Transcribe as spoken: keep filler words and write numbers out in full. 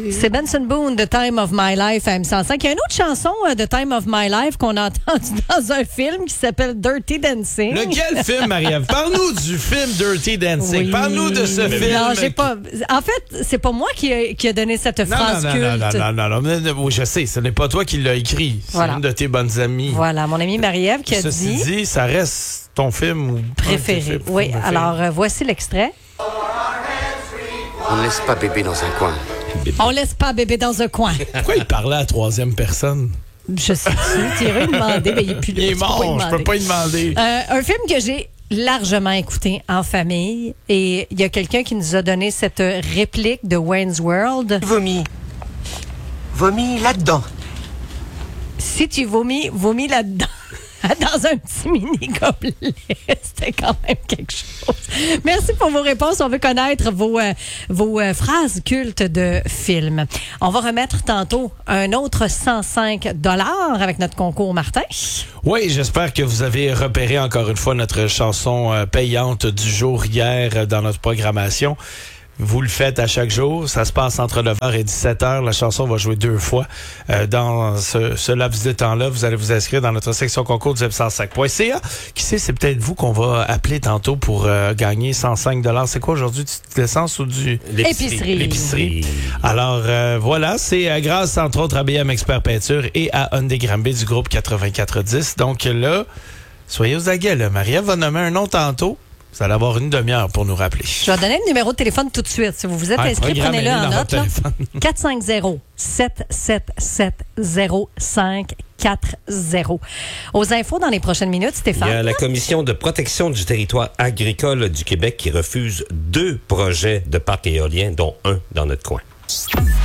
C'est Benson Boone, The Time of My Life à M cent cinq. Il y a une autre chanson, uh, The Time of My Life, qu'on a entendue dans un film qui s'appelle Dirty Dancing. Lequel film, Marie-Ève? Parle-nous du film Dirty Dancing. Oui. Parle-nous de ce film. Non, j'ai pas. En fait, c'est pas moi qui a, qui a donné cette Non, phrase non, non, culte. non, non, non, non, non, oui, je sais, ce n'est pas toi qui l'as écrit. C'est Voilà. une de tes bonnes amies. Voilà, mon amie Marie-Ève qui a Ceci dit... dit, ça reste ton film ou préféré. film Oui, préféré. alors euh, voici l'extrait. On ne laisse pas bébé dans un coin. On laisse pas bébé dans un coin. Pourquoi il parlait à la troisième personne? Je sais tu irais demander, mais il est plus là. Il est tu peux pas lui mort, je peux demander. pas y demander. Euh, un film que j'ai largement écouté en famille et il y a quelqu'un qui nous a donné cette réplique de Wayne's World. Vomis. Vomis là-dedans. Si tu vomis, vomis là-dedans. Dans un petit mini-gobelet. C'était quand même quelque chose. Merci pour vos réponses. On veut connaître vos, euh, vos euh, phrases cultes de films. On va remettre tantôt un autre cent cinq dollars avec notre concours Martin. Oui, j'espère que vous avez repéré encore une fois notre chanson euh, payante du jour hier euh, dans notre programmation. Vous le faites à chaque jour. Ça se passe entre neuf heures et dix-sept heures. La chanson va jouer deux fois. Euh, dans ce, ce laps de temps-là, vous allez vous inscrire dans notre section concours du M cent cinq point C A. Qui sait, c'est peut-être vous qu'on va appeler tantôt pour euh, gagner cent cinq dollars. C'est quoi aujourd'hui? Du l'essence ou du... Épicerie. L'épicerie. Alors, euh, voilà. C'est euh, grâce, entre autres, à B M Expert Peinture et à Hyundai Granby du groupe quatre-vingt-quatre dix. Donc là, soyez aux aguets. Là. Marie-Ève va nommer un nom tantôt. Vous allez avoir une demi-heure pour nous rappeler. Je vais donner le numéro de téléphone tout de suite. Si vous vous êtes Ouais, inscrit, prenez-le en programmez-le dans note. votre téléphone. quatre cinq zéro, sept sept sept, zéro cinq quatre zéro. Aux infos dans les prochaines minutes, Il y Stéphane. a la Commission de protection du territoire agricole du Québec qui refuse deux projets de parcs éoliens, dont un dans notre coin.